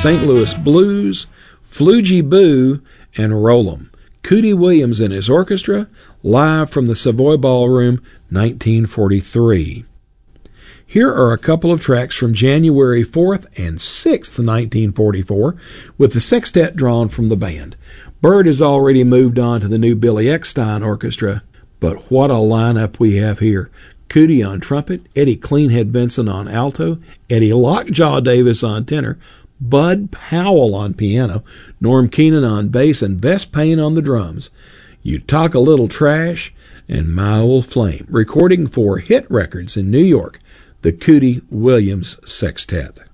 St. Louis Blues, Flugie Boo, and Roll 'em. Cootie Williams and his orchestra, live from the Savoy Ballroom, 1943. Here are a couple of tracks from January 4th and 6th, 1944, with the sextet drawn from the band. Bird has already moved on to the new Billy Eckstine Orchestra, but what a lineup we have here. Cootie on trumpet, Eddie Cleanhead Benson on alto, Eddie Lockjaw Davis on tenor, Bud Powell on piano, Norm Keenan on bass, and Vess Payne on the drums. You Talk a Little Trash, and My Old Flame, recording for Hit Records in New York, the Cootie Williams Sextet.